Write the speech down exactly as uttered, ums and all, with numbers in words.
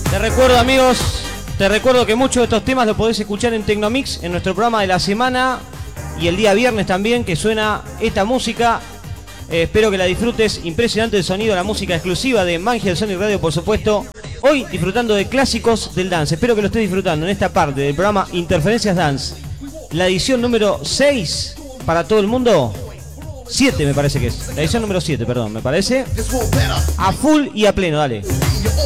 Te recuerdo, amigos, te recuerdo que muchos de estos temas los podés escuchar en Tecnomix, en nuestro programa de la semana y el día viernes también, que suena esta música. Eh, espero que la disfrutes. Impresionante el sonido, la música exclusiva de Mangia del Sonic Radio, por supuesto. Hoy disfrutando de clásicos del dance. Espero que lo estés disfrutando en esta parte del programa Interferencias Dance. La edición número seis para todo el mundo. siete me parece que es. La edición número siete, perdón, me parece. A full y a pleno, dale.